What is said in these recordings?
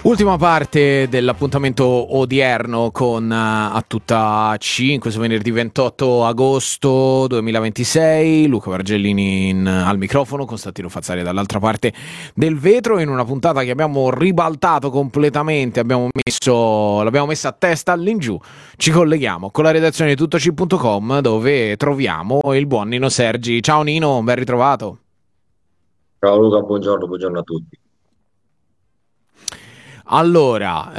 Ultima parte dell'appuntamento odierno con A Tutta 5 su venerdì 28 agosto 2026. Luca Vargellini al microfono, Costantino Fazzari dall'altra parte del vetro, in una puntata che abbiamo ribaltato completamente, l'abbiamo messa a testa all'ingiù. Ci colleghiamo con la redazione di tuttoc.com, dove troviamo il buon Nino Sergi. Ciao Nino, ben ritrovato. Ciao Luca, buongiorno a tutti. Allora,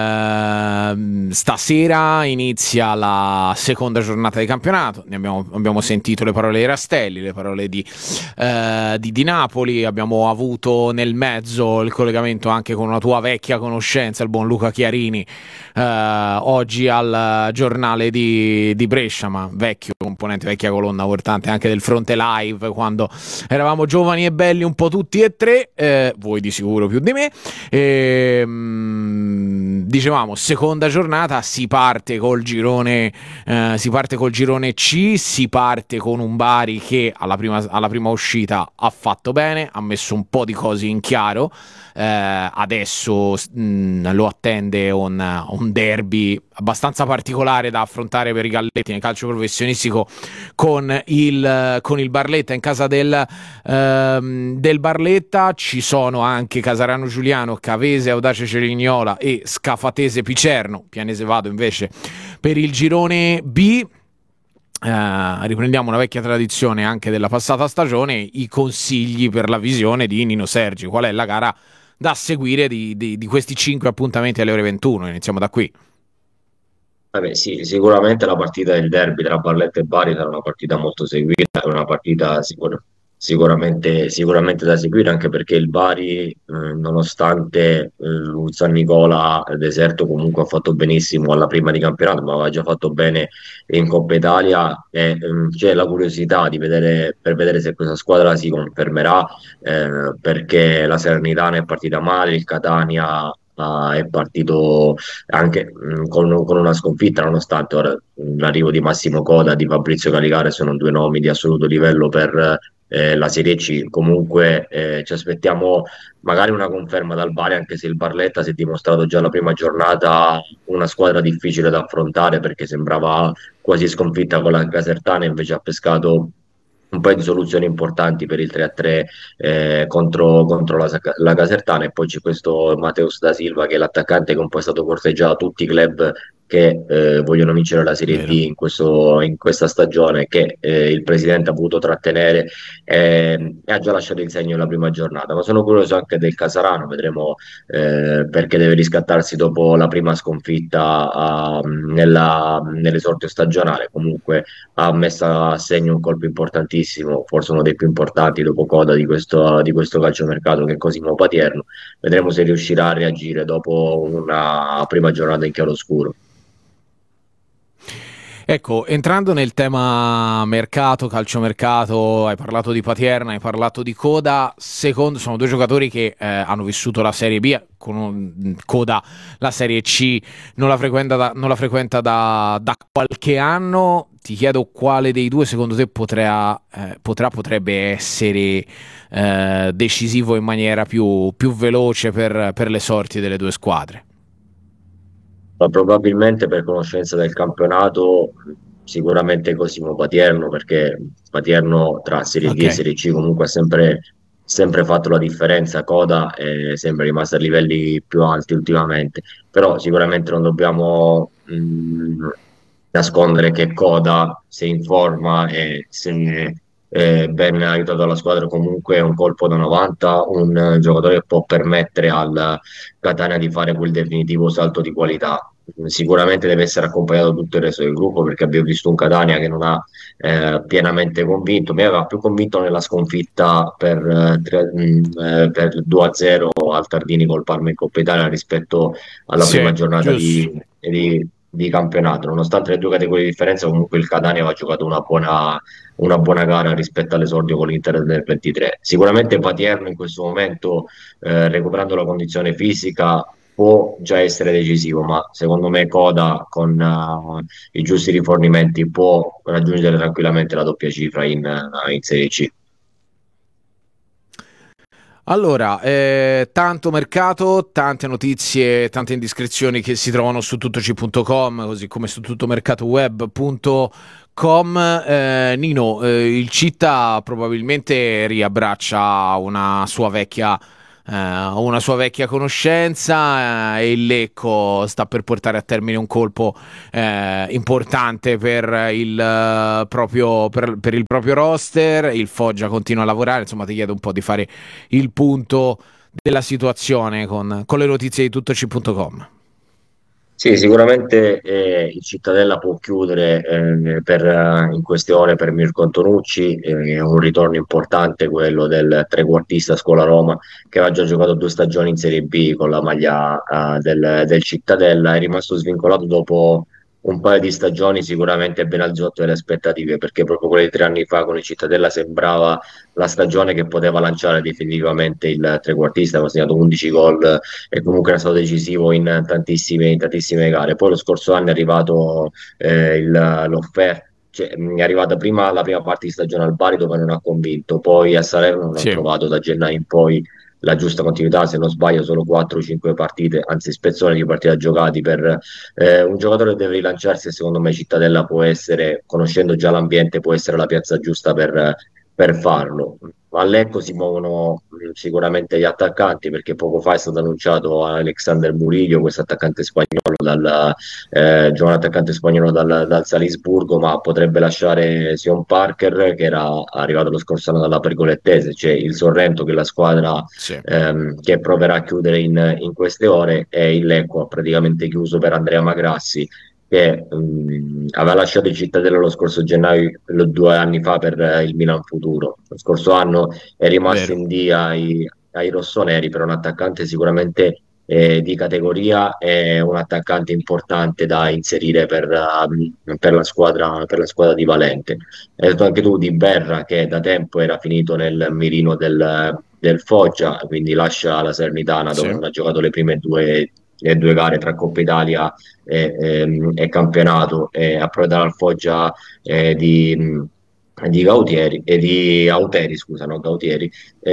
stasera inizia la seconda giornata di campionato. Abbiamo sentito le parole di Rastelli, le parole di Napoli. Abbiamo avuto nel mezzo il collegamento anche con una tua vecchia conoscenza, il buon Luca Chiarini, oggi al giornale di Brescia, ma vecchio componente, vecchia colonna portante anche del Fronte Live, quando eravamo giovani e belli un po' tutti e tre, voi di sicuro più di me. Dicevamo, seconda giornata, si parte col girone C, si parte con un Bari che alla prima uscita ha fatto bene, ha messo un po' di cose in chiaro. Adesso lo attende un derby abbastanza particolare da affrontare per i Galletti nel calcio professionistico, con il Barletta in casa del Barletta. Ci sono anche Casarano Giuliano, Cavese Audace Cerignola e Scafatese Picerno. Pianese Vado invece per il girone B. Riprendiamo una vecchia tradizione anche della passata stagione, i consigli per la visione di Nino Sergi. Qual è la gara da seguire di questi 5 appuntamenti alle ore 21? Iniziamo da qui. Vabbè, sì, sicuramente la partita del derby tra Barletta e Bari sarà una partita molto seguita, è una partita sicuramente da seguire, anche perché il Bari, nonostante il San Nicola deserto, comunque ha fatto benissimo alla prima di campionato, ma aveva già fatto bene in Coppa Italia e c'è la curiosità per vedere se questa squadra si confermerà, perché la Salernitana è partita male, il Catania è partito anche con una sconfitta, nonostante ora l'arrivo di Massimo Coda e di Fabrizio Caligare sono due nomi di assoluto livello per la Serie C. Comunque ci aspettiamo magari una conferma dal Bari, anche se il Barletta si è dimostrato già la prima giornata una squadra difficile da affrontare, perché sembrava quasi sconfitta con la Casertana, invece ha pescato un paio di soluzioni importanti per il 3-3 contro la Casertana. E poi c'è questo Mateus da Silva, che è l'attaccante che un po' è stato corteggiato da tutti i club che vogliono vincere la Serie D Vero. in questa stagione, che il presidente ha voluto trattenere e ha già lasciato il segno nella prima giornata. Ma sono curioso anche del Casarano, vedremo, perché deve riscattarsi dopo la prima sconfitta nell'esordio stagionale. Comunque ha messo a segno un colpo importantissimo, forse uno dei più importanti dopo Coda di questo calciomercato, che è Cosimo Patierno. Vedremo se riuscirà a reagire dopo una prima giornata in chiaroscuro. Ecco, entrando nel tema mercato, calciomercato, hai parlato di Patierna, hai parlato di Coda. Secondo, sono due giocatori che hanno vissuto la Serie B, Coda la Serie C non la frequenta da qualche anno. Ti chiedo quale dei due secondo te potrebbe essere decisivo in maniera più veloce per le sorti delle due squadre. Ma probabilmente, per conoscenza del campionato, sicuramente Cosimo Patierno, perché Patierno tra Serie D Ok. e Serie C comunque ha sempre fatto la differenza. Coda è sempre rimasto a livelli più alti ultimamente, però sicuramente non dobbiamo nascondere che Coda, se in forma e se ben aiutato dalla squadra, comunque è un colpo da 90, un giocatore che può permettere al Catania di fare quel definitivo salto di qualità. Sicuramente deve essere accompagnato da tutto il resto del gruppo, perché abbiamo visto un Catania che non ha pienamente convinto. Mi aveva più convinto nella sconfitta per 2-0 al Tardini col Parma in Coppa Italia, rispetto alla prima Sì, giornata giusto. di campionato. Nonostante le due categorie di differenza, comunque il Catania aveva giocato una buona gara rispetto all'esordio con l'Inter del 23. Sicuramente Patierno in questo momento, recuperando la condizione fisica, può già essere decisivo, ma secondo me Coda con i giusti rifornimenti può raggiungere tranquillamente la doppia cifra in Serie C. Allora, tanto mercato, tante notizie, tante indiscrezioni che si trovano su tuttoci.com, così come su tuttomercatoweb.com. Nino, il Citta probabilmente riabbraccia una sua vecchia conoscenza, e il Lecco sta per portare a termine un colpo importante per il proprio roster. Il Foggia continua a lavorare, insomma ti chiedo un po' di fare il punto della situazione con le notizie di tuttoci.com. Sì, sicuramente il Cittadella può chiudere in queste ore per Mirko Antonucci, è un ritorno importante quello del trequartista Scuola Roma che aveva già giocato 2 stagioni in Serie B con la maglia del Cittadella, è rimasto svincolato dopo un paio di stagioni sicuramente ben al di sotto delle aspettative, perché proprio quelle di 3 anni fa con il Cittadella sembrava la stagione che poteva lanciare definitivamente il trequartista, aveva segnato 11 gol e comunque era stato decisivo in tantissime gare. Poi lo scorso anno è arrivato l'offerta. Cioè, è arrivata prima la prima parte di stagione al Bari dove non ha convinto, poi a Salerno non ha Sì, trovato da gennaio in poi la giusta continuità, se non sbaglio solo 4-5 partite, anzi spezzone di partite giocati per un giocatore che deve rilanciarsi e secondo me Cittadella può essere, conoscendo già l'ambiente, può essere la piazza giusta per farlo. A Lecco si muovono sicuramente gli attaccanti perché poco fa è stato annunciato Alexander Murillo, questo attaccante spagnolo giovane attaccante spagnolo dal Salisburgo, ma potrebbe lasciare Sion Parker che era arrivato lo scorso anno dalla Pergolettese, cioè il Sorrento che è la squadra sì, che proverà a chiudere in queste ore, e il Lecco ha praticamente chiuso per Andrea Magrassi che aveva lasciato il Cittadella lo scorso gennaio, 2 anni fa per il Milan Futuro. Lo scorso anno è rimasto vero. in D ai rossoneri, per un attaccante sicuramente di categoria e un attaccante importante da inserire per la squadra di Valente. Hai detto anche tu di Berra che da tempo era finito nel mirino del Foggia, quindi lascia la Salernitana dove Sì. non ha giocato le due gare tra Coppa Italia e campionato, e approderà al Foggia di Gautieri e di Auteri, scusa, no, Gautieri.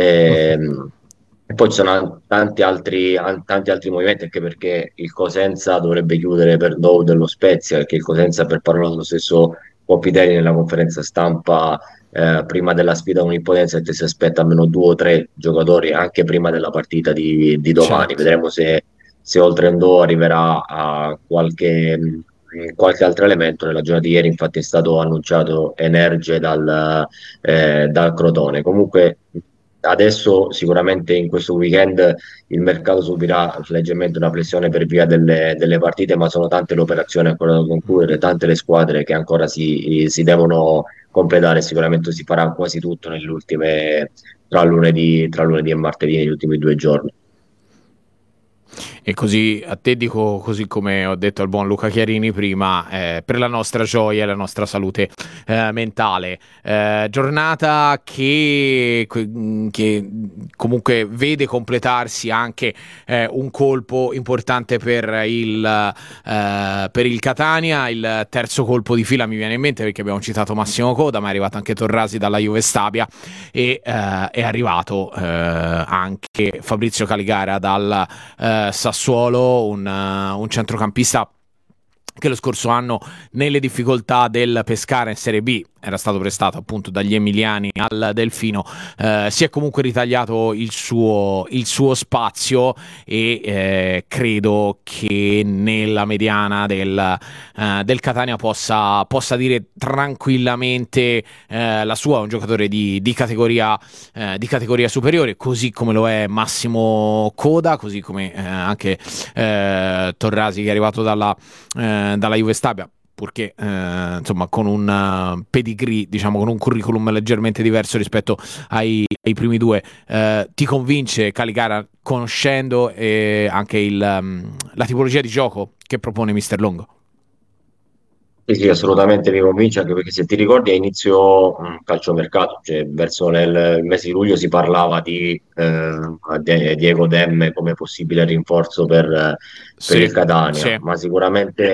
E poi ci sono tanti altri movimenti, anche perché il Cosenza dovrebbe chiudere per Dow dello Spezia, perché il Cosenza, per parola dello stesso Coppidelli nella conferenza stampa prima della sfida con Ippotenza, che si aspetta almeno 2 o 3 giocatori anche prima della partita di domani. Certo. Vedremo se oltre Endo arriverà a qualche altro elemento. Nella giornata di ieri infatti è stato annunciato Energe dal Crotone. Comunque adesso sicuramente in questo weekend il mercato subirà leggermente una pressione per via delle partite, ma sono tante le operazioni ancora da concludere, tante le squadre che ancora si devono completare. Sicuramente si farà quasi tutto nelle ultime, tra lunedì e martedì, negli ultimi 2 giorni. E così a te dico, così come ho detto al buon Luca Chiarini prima, per la nostra gioia e la nostra salute mentale. Giornata che comunque vede completarsi anche un colpo importante per il Catania, il terzo colpo di fila mi viene in mente perché abbiamo citato Massimo Coda, ma è arrivato anche Torrasi dalla Juve Stabia e è arrivato anche Fabrizio Caligara dal Sassuolo, un centrocampista che lo scorso anno nelle difficoltà del Pescara in Serie B era stato prestato appunto dagli emiliani al Delfino, si è comunque ritagliato il suo spazio e credo che nella mediana del Catania possa dire tranquillamente la sua. È un giocatore di categoria superiore, così come lo è Massimo Coda, così come anche Torrasi che è arrivato dalla Juve Stabia, purché insomma con un pedigree, diciamo con un curriculum leggermente diverso rispetto ai primi due. Ti convince Caligara conoscendo anche la tipologia di gioco che propone Mister Longo? Sì, sì, assolutamente mi convince, anche perché se ti ricordi a inizio calciomercato, cioè verso il mese di luglio si parlava di Diego Demme come possibile rinforzo per Sì, il Catania, sì, ma sicuramente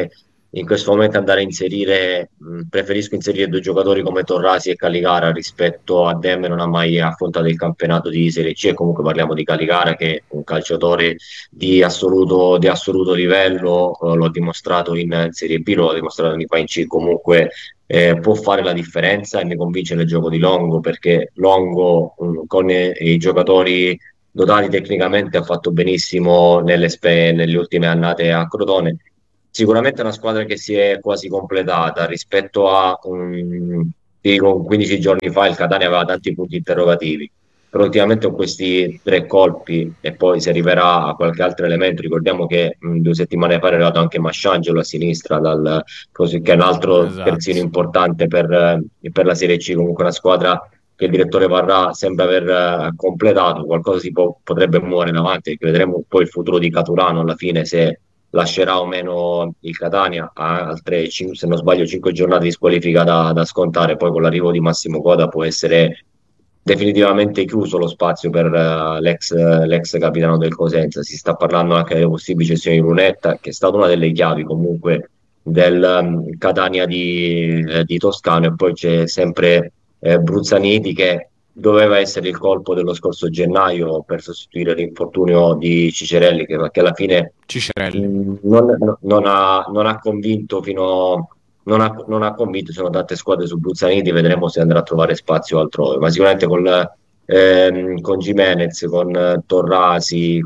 in questo momento andare a inserire, preferisco inserire due giocatori come Torrasi e Caligara rispetto a Demme non ha mai affrontato il campionato di Serie C, e comunque parliamo di Caligara che è un calciatore di assoluto livello, lo ha dimostrato in Serie B, lo ha dimostrato in C, comunque può fare la differenza, e mi convince nel gioco di Longo, perché Longo con i giocatori dotati tecnicamente ha fatto benissimo nelle ultime annate a Crotone. Sicuramente è una squadra che si è quasi completata rispetto a ti dico, 15 giorni fa il Catania aveva tanti punti interrogativi, però ultimamente con questi tre colpi, e poi si arriverà a qualche altro elemento. Ricordiamo che 2 settimane fa è arrivato anche Masciangelo a sinistra, che è un altro terzino Esatto. importante per la Serie C. Comunque una squadra che il direttore Varrà sembra aver completato. Qualcosa potrebbe muovere in avanti, perché vedremo poi il futuro di Caturano alla fine, se lascerà o meno il Catania. Ha altre, se non sbaglio, 5 giornate di squalifica da scontare. Poi con l'arrivo di Massimo Coda può essere definitivamente chiuso lo spazio per l'ex capitano del Cosenza. Si sta parlando anche delle possibili cessioni di Lunetta, che è stata una delle chiavi comunque del Catania di Toscano. E poi c'è sempre Bruzzaniti, che doveva essere il colpo dello scorso gennaio per sostituire l'infortunio di Cicerelli, che alla fine Cicerelli. non ha convinto non ha convinto. Sono tante squadre su Bruzzaniti, vedremo se andrà a trovare spazio altrove, ma sicuramente con Gimenez, con Torrasi,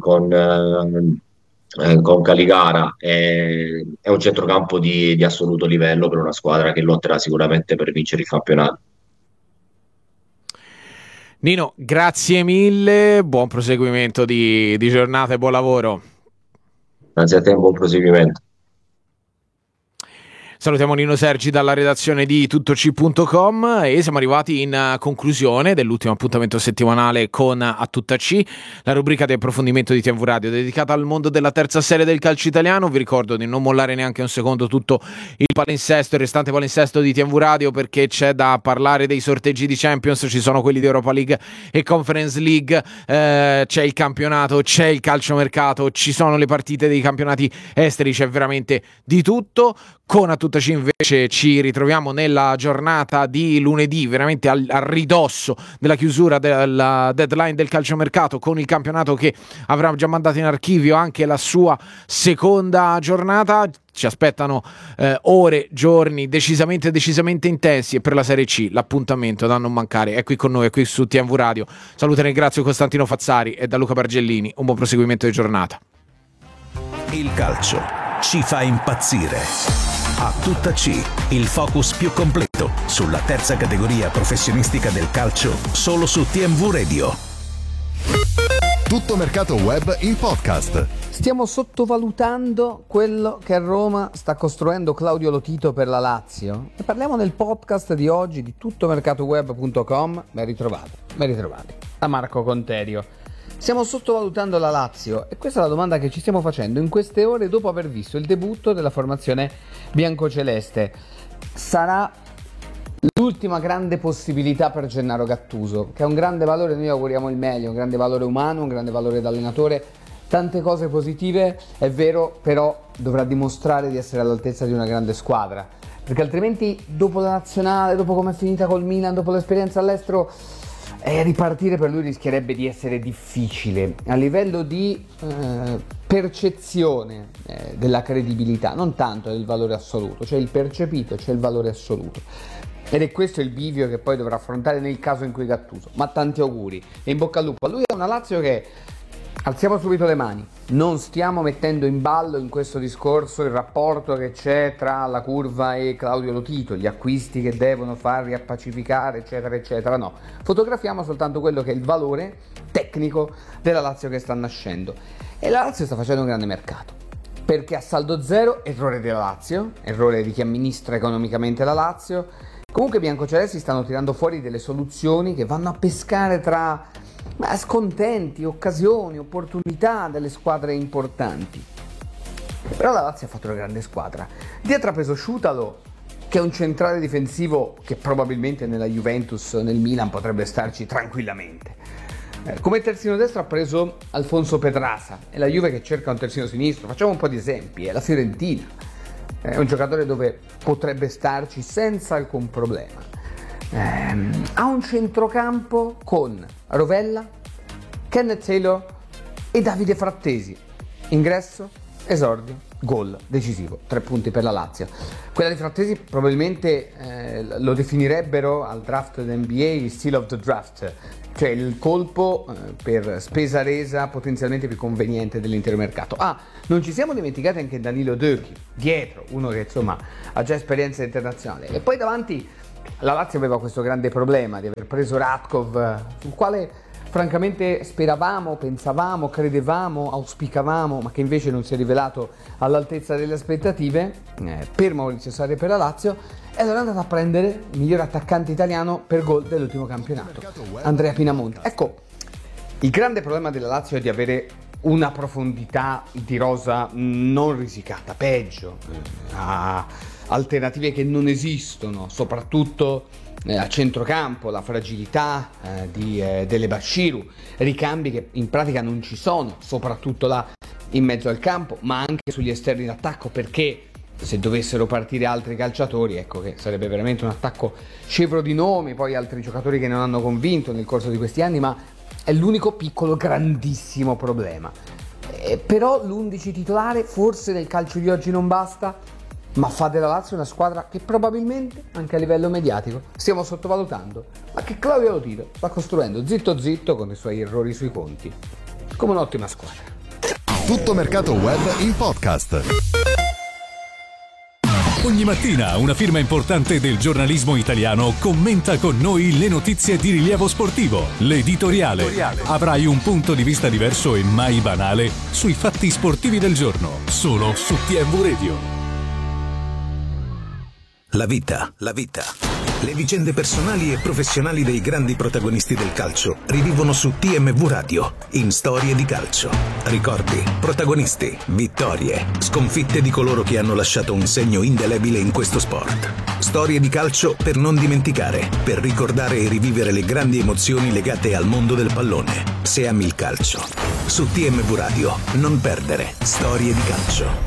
con Caligara è un centrocampo di assoluto livello per una squadra che lotterà sicuramente per vincere il campionato. Nino, grazie mille, buon proseguimento di giornata e buon lavoro. Grazie a te, un buon proseguimento. Salutiamo Nino Sergi dalla redazione di tuttoc.com e siamo arrivati in conclusione dell'ultimo appuntamento settimanale con A Tutta C, la rubrica di approfondimento di TNV Radio dedicata al mondo della terza serie del calcio italiano. Vi ricordo di non mollare neanche un secondo tutto il palinsesto, il restante palinsesto di TNV Radio, perché c'è da parlare dei sorteggi di Champions, ci sono quelli di Europa League e Conference League, c'è il campionato, c'è il calciomercato, ci sono le partite dei campionati esteri, c'è veramente di tutto. Con A Tutta C invece ci ritroviamo nella giornata di lunedì, veramente al ridosso della chiusura della deadline del calciomercato, con il campionato che avrà già mandato in archivio anche la sua seconda giornata. Ci aspettano ore, giorni decisamente intensi, e per la Serie C l'appuntamento da non mancare è qui con noi, è qui su TNV Radio. Saluto e ringrazio Costantino Fazzari e da Luca Bargellini un buon proseguimento di giornata. Il calcio ci fa impazzire. A Tutta C, il focus più completo sulla terza categoria professionistica del calcio, solo su TNV Radio. Tutto mercato web in podcast. Stiamo sottovalutando quello che a Roma sta costruendo Claudio Lotito per la Lazio, e parliamo nel podcast di oggi di tuttomercatoweb.com. Ben ritrovati da Marco Conterio. Stiamo sottovalutando la Lazio, e questa è la domanda che ci stiamo facendo in queste ore dopo aver visto il debutto della formazione biancoceleste. Sarà l'ultima grande possibilità per Gennaro Gattuso, che ha un grande valore, noi auguriamo il meglio, un grande valore umano, un grande valore da allenatore, tante cose positive, è vero, però dovrà dimostrare di essere all'altezza di una grande squadra, perché altrimenti dopo la nazionale, dopo come è finita col Milan, dopo l'esperienza all'estero, ripartire per lui rischierebbe di essere difficile a livello di percezione della credibilità, non tanto del valore assoluto, cioè il percepito, c'è il valore assoluto. Ed è questo il bivio che poi dovrà affrontare nel caso in cui Gattuso. Ma tanti auguri e in bocca al lupo. Lui è una Lazio che, alziamo subito le mani, non stiamo mettendo in ballo in questo discorso il rapporto che c'è tra la curva e Claudio Lotito, gli acquisti che devono far riappacificare, eccetera eccetera, no, fotografiamo soltanto quello che è il valore tecnico della Lazio che sta nascendo. E la Lazio sta facendo un grande mercato, perché a saldo zero, errore della Lazio, errore di chi amministra economicamente la Lazio. Comunque i biancocelesti stanno tirando fuori delle soluzioni che vanno a pescare tra scontenti, occasioni, opportunità delle squadre importanti. Però la Lazio ha fatto una grande squadra. Dietro ha preso Sciutalo, che è un centrale difensivo che probabilmente nella Juventus, nel Milan potrebbe starci tranquillamente. Come terzino destro ha preso Alfonso Pedrasa, è la Juve che cerca un terzino sinistro. Facciamo un po' di esempi, è la Fiorentina. è un giocatore dove potrebbe starci senza alcun problema. Ha un centrocampo con Rovella, Kenneth Taylor e Davide Frattesi. Ingresso, esordio, gol decisivo, 3 punti per la Lazio. Quella di Frattesi probabilmente lo definirebbero al draft dell'NBA il steal of the draft, cioè il colpo per spesa resa potenzialmente più conveniente dell'intero mercato. Non ci siamo dimenticati anche Danilo Döki dietro, uno che insomma ha già esperienza internazionale, e poi davanti la Lazio aveva questo grande problema di aver preso Radkov, sul quale francamente speravamo, pensavamo, credevamo, auspicavamo, ma che invece non si è rivelato all'altezza delle aspettative per Maurizio Sarri e per la Lazio, e allora è andato a prendere il miglior attaccante italiano per gol dell'ultimo campionato, Andrea Pinamonti. Ecco, il grande problema della Lazio è di avere una profondità di rosa non risicata, peggio, alternative che non esistono, soprattutto a centrocampo, la fragilità delle Bashiru, ricambi che in pratica non ci sono, soprattutto là in mezzo al campo, ma anche sugli esterni d'attacco, perché se dovessero partire altri calciatori, ecco che sarebbe veramente un attacco scevro di nomi, poi altri giocatori che non hanno convinto nel corso di questi anni, ma è l'unico piccolo grandissimo problema. Però l'11 titolare forse nel calcio di oggi non basta, ma fa della Lazio una squadra che probabilmente anche a livello mediatico stiamo sottovalutando, ma che Claudio Lotito sta costruendo zitto zitto con i suoi errori sui conti come un'ottima squadra. Tutto mercato web in podcast. Ogni mattina una firma importante del giornalismo italiano commenta con noi le notizie di rilievo sportivo. L'editoriale. Avrai un punto di vista diverso e mai banale sui fatti sportivi del giorno, solo su TMV Radio. La vita. Le vicende personali e professionali dei grandi protagonisti del calcio rivivono su TMV Radio, in Storie di calcio. Ricordi, protagonisti, vittorie, sconfitte di coloro che hanno lasciato un segno indelebile in questo sport. Storie di calcio per non dimenticare, per ricordare e rivivere le grandi emozioni legate al mondo del pallone. Se ami il calcio. Su TMV Radio, non perdere Storie di calcio.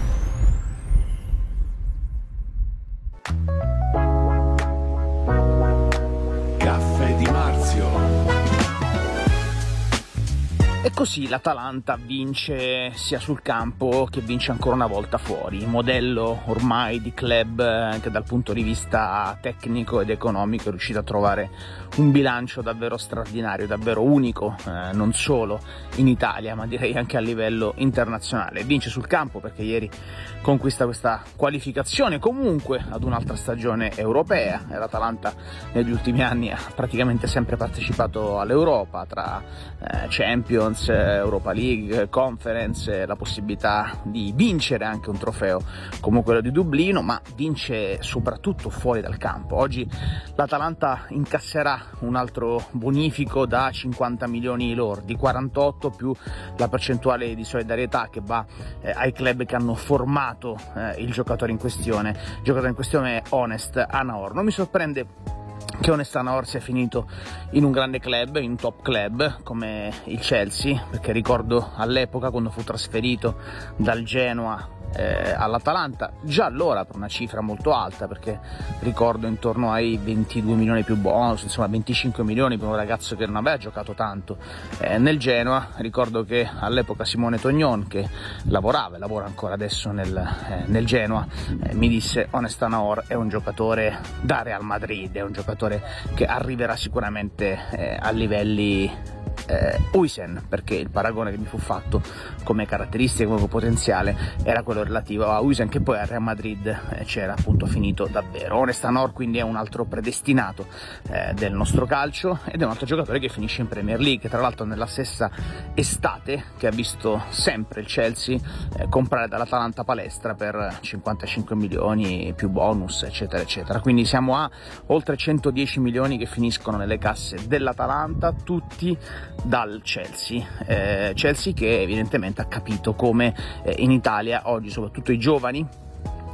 E così l'Atalanta vince sia sul campo che vince ancora una volta fuori, modello ormai di club che dal punto di vista tecnico ed economico è riuscito a trovare un bilancio davvero straordinario, davvero unico, non solo in Italia ma direi anche a livello internazionale. Vince sul campo perché ieri conquista questa qualificazione comunque ad un'altra stagione europea, e l'Atalanta negli ultimi anni ha praticamente sempre partecipato all'Europa, tra Champions, Europa League, Conference, la possibilità di vincere anche un trofeo come quello di Dublino, ma vince soprattutto fuori dal campo. Oggi l'Atalanta incasserà un altro bonifico da 50 milioni lordi, 48 più la percentuale di solidarietà che va ai club che hanno formato il giocatore in questione. Il giocatore in questione è Honest Anaor. Non mi sorprende che Honest Anaor sia finito in un grande club, in un top club come il Chelsea, perché ricordo all'epoca quando fu trasferito dal Genoa all'Atalanta, già allora per una cifra molto alta, perché ricordo intorno ai 22 milioni più bonus, insomma 25 milioni per un ragazzo che non aveva giocato tanto nel Genoa. Ricordo che all'epoca Simone Tognon, che lavora ancora adesso nel Genoa, mi disse: Honest Anaor è un giocatore da Real Madrid, è un giocatore che arriverà sicuramente a livelli Huijsen, perché il paragone che mi fu fatto come caratteristiche, come potenziale era quello relativo a Huijsen, che poi al Real Madrid c'era appunto finito davvero. Honest Anaor quindi è un altro predestinato del nostro calcio, ed è un altro giocatore che finisce in Premier League, tra l'altro nella stessa estate che ha visto sempre il Chelsea comprare dall'Atalanta Palestra per 55 milioni più bonus eccetera eccetera, quindi siamo a oltre 110 milioni che finiscono nelle casse dell'Atalanta, tutti dal Chelsea. Chelsea che evidentemente ha capito come in Italia oggi soprattutto i giovani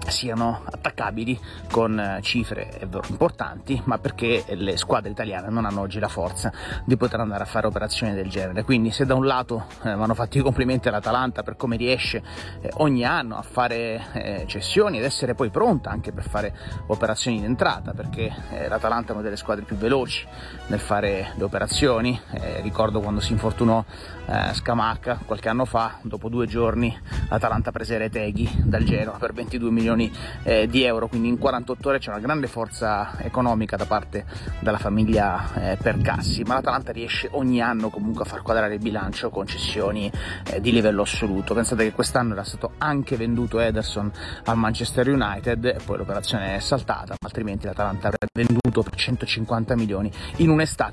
siano attaccabili con cifre importanti, ma perché le squadre italiane non hanno oggi la forza di poter andare a fare operazioni del genere. Quindi se da un lato vanno fatti i complimenti all'Atalanta per come riesce ogni anno a fare cessioni ed essere poi pronta anche per fare operazioni in entrata, perché l'Atalanta è una delle squadre più veloci nel fare le operazioni. Ricordo quando si infortunò Scamacca qualche anno fa, dopo 2 giorni l'Atalanta prese Retegui dal Genoa per 22 milioni di euro, quindi in 48 ore c'è una grande forza economica da parte della famiglia Percassi, ma l'Atalanta riesce ogni anno comunque a far quadrare il bilancio con cessioni di livello assoluto. Pensate che quest'anno era stato anche venduto Ederson al Manchester United e poi l'operazione è saltata, altrimenti l'Atalanta avrebbe venduto per 150 milioni in un'estate